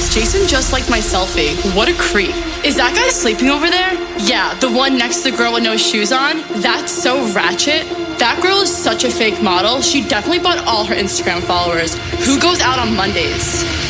guys, Jason just liked my selfie. What a creep. Is that guy sleeping over there? Yeah, the one next to the girl with no shoes on? That's so ratchet. That girl is such a fake model. She definitely bought all her Instagram followers. Who goes out on Mondays?